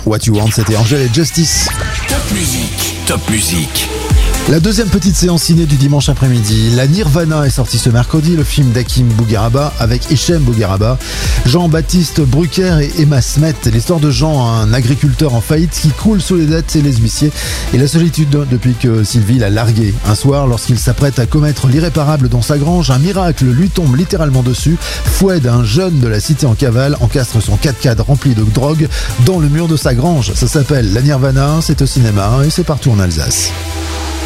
What You Want, c'était Angel et Justice. Top musique. La deuxième petite séance ciné du dimanche après-midi. La Nirvana est sortie ce mercredi, le film d'Hakim Bougueraba avec Hichem Bougueraba, Jean-Baptiste Brucker et Emma Smet. L'histoire de Jean, un agriculteur en faillite qui coule sous les dettes et les huissiers et la solitude depuis que Sylvie l'a largué. Un soir, lorsqu'il s'apprête à commettre l'irréparable dans sa grange, un miracle lui tombe littéralement dessus. Foued, un jeune de la cité en cavale, encastre son 4x4 rempli de drogue dans le mur de sa grange. Ça s'appelle La Nirvana, c'est au cinéma et c'est partout en Alsace.